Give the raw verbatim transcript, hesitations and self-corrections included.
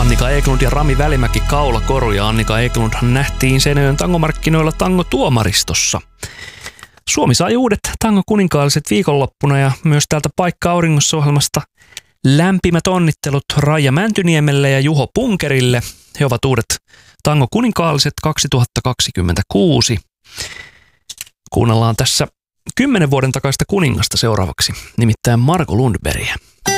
Annika Eklund ja Rami Välimäki kaulakoru, ja Annika Eklundhan nähtiin Seinäjoen tangomarkkinoilla tangotuomaristossa. Suomi sai uudet tango-kuninkaalliset viikonloppuna, ja myös täältä Paikka auringossa -ohjelmasta lämpimät onnittelut Raija Mäntyniemelle ja Juho Punkerille. He ovat uudet tango-kuninkaalliset kaksituhattakaksikymmentäkuusi. Kuunnellaan tässä kymmenen vuoden takaista kuningasta seuraavaksi, nimittäin Marko Lundbergia.